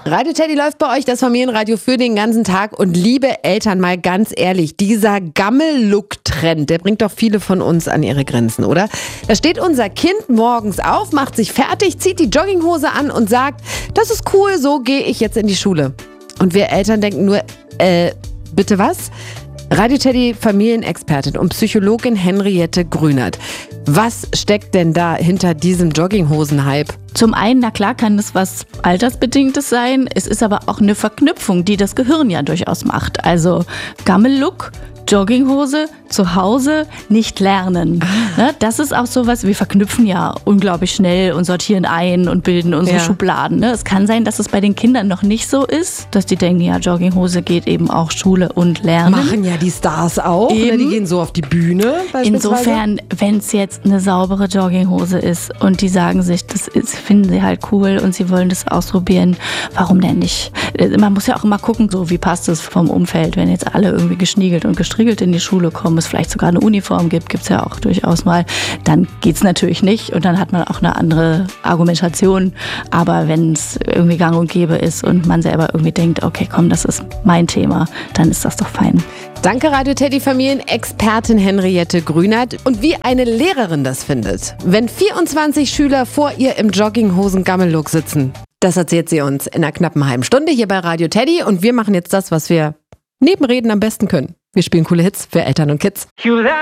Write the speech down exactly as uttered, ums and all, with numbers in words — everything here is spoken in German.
Radio Teddy läuft bei euch, das Familienradio für den ganzen Tag. Und liebe Eltern, mal ganz ehrlich, dieser Gammel-Look-Trend, der bringt doch viele von uns an ihre Grenzen, oder? Da steht unser Kind morgens auf, macht sich fertig, zieht die Jogginghose an und sagt, das ist cool, so gehe ich jetzt in die Schule. Und wir Eltern denken nur, äh, bitte was? Radio Teddy Familienexpertin und Psychologin Henriette Grünert. Was steckt denn da hinter diesem Jogginghosen-Hype? Zum einen, na klar, kann das was Altersbedingtes sein. Es ist aber auch eine Verknüpfung, die das Gehirn ja durchaus macht. Also Gammel-Look, Jogginghose, zu Hause nicht lernen. Ah. Das ist auch sowas, wir verknüpfen ja unglaublich schnell und sortieren ein und bilden unsere ja. Schubladen. Es kann sein, dass es bei den Kindern noch nicht so ist, dass die denken, ja, Jogginghose geht eben auch Schule und Lernen. Machen ja die Stars auch, oder die gehen so auf die Bühne beispielsweise. Insofern, wenn es jetzt eine saubere Jogginghose ist und die sagen sich, das ist, finden sie halt cool und sie wollen das ausprobieren, warum denn nicht? Man muss ja auch immer gucken, so wie passt es vom Umfeld, wenn jetzt alle irgendwie geschniegelt und gestriegelt in die Schule kommen, es vielleicht sogar eine Uniform gibt, gibt es ja auch durchaus mal, dann geht es natürlich nicht und dann hat man auch eine andere Argumentation. Aber wenn es irgendwie gang und gäbe ist und man selber irgendwie denkt, okay, komm, das ist mein Thema, dann ist das doch fein. Danke Radio Teddy Familienexpertin Henriette Grünert. Und wie eine Lehrerin das findet, wenn vierundzwanzig Schüler vor ihr im Jogginghosen-Gammel-Look sitzen, das erzählt sie uns in einer knappen halben Stunde hier bei Radio Teddy. Und wir machen jetzt das, was wir neben Reden am besten können. Wir spielen coole Hits für Eltern und Kids.